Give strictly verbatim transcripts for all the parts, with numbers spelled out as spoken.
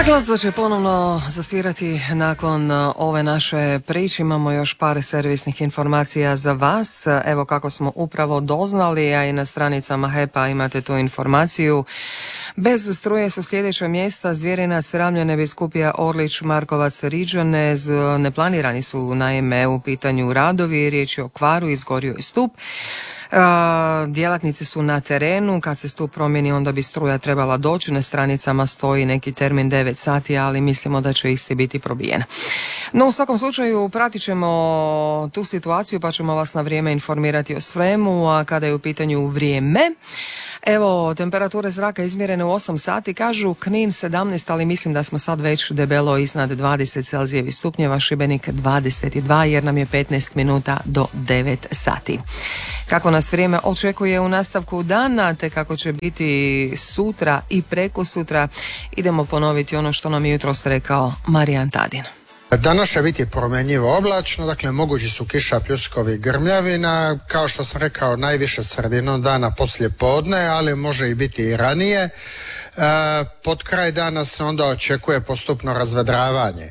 Glazba će ponovno zasvirati nakon ove naše priče. Imamo još par servisnih informacija za vas. Evo kako smo upravo doznali, a i na stranicama H E P-a imate tu informaciju. Bez struje su sljedeća mjesta: Zvjerinac, Ramljane, Biskupija, Orlić, Markovac, Riđane. Neplanirani su naime u pitanju radovi, riječ je o kvaru, izgorio je stup. Djelatnici su na terenu, kad se stup promijeni onda bi struja trebala doći. Na stranicama stoji neki termin devet sati, ali mislimo da će isti biti probijen. No u svakom slučaju pratit ćemo tu situaciju pa ćemo vas na vrijeme informirati o svemu. A kada je u pitanju vrijeme, evo, temperature zraka izmjerene u osam sati, kažu Knin sedamnaest, ali mislim da smo sad već debelo iznad dvadeset celzijevih stupnjeva, Šibenik dvadeset dva, jer nam je petnaest minuta do devet sati. Kako nas vrijeme očekuje u nastavku dana, te kako će biti sutra i preko sutra, idemo ponoviti ono što nam je jutros rekao Marijan Tadin. Danas će biti promjenjivo oblačno, dakle mogući su kiša, pljuskovi, grmljavina, kao što sam rekao najviše sredinom dana poslije podne, ali može i biti i ranije. E, pod kraj dana se onda očekuje postupno razvedravanje.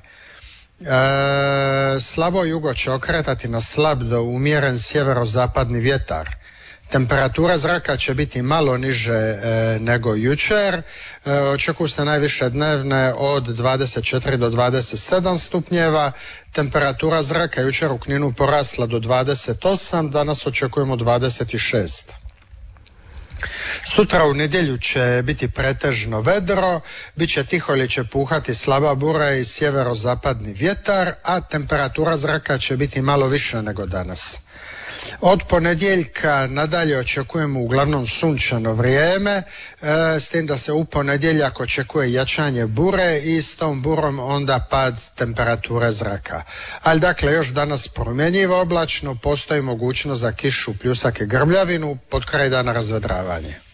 E, slabo jugo će okretati na slab do umjeren sjeverozapadni vjetar. Temperatura zraka će biti malo niže e, nego jučer. E, očekuju se najviše dnevne od dvadeset četiri do dvadeset sedam stupnjeva. Temperatura zraka jučer u Kninu porasla do dvadeset osam, danas očekujemo dvadeset šest. Sutra u nedjelju će biti pretežno vedro, bit će tiho ili će puhati slaba bura i sjeverozapadni vjetar, a temperatura zraka će biti malo više nego danas. Od ponedjeljka nadalje očekujemo uglavnom sunčano vrijeme, e, s tim da se u ponedjeljak očekuje jačanje bure i s tom burom onda pad temperature zraka. Ali dakle još danas promjenjivo oblačno, postoji mogućnost za kišu, pljusak i grmljavinu, pod kraj dana razvedravanje.